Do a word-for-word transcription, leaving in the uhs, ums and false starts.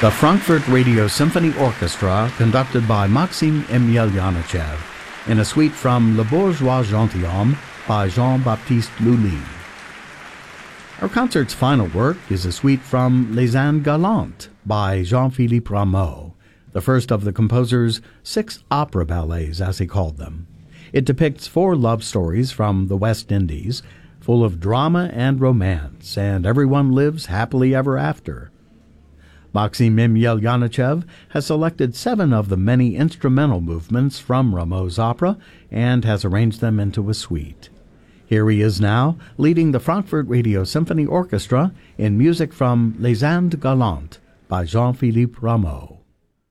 The Frankfurt Radio Symphony Orchestra, conducted by Maxim Emelyanichev, in a suite from Le Bourgeois Gentilhomme by Jean-Baptiste Lully. Our concert's final work is a suite from Les Indes Galantes by Jean-Philippe Rameau, the first of the composer's six opera ballets, as he called them. It depicts four love stories from the West Indies, full of drama and romance, and everyone lives happily ever after. Maxim Emelyanichev has selected seven of the many instrumental movements from Rameau's opera and has arranged them into a suite. Here he is now, leading the Frankfurt Radio Symphony Orchestra in music from Les Indes Galantes by Jean-Philippe Rameau.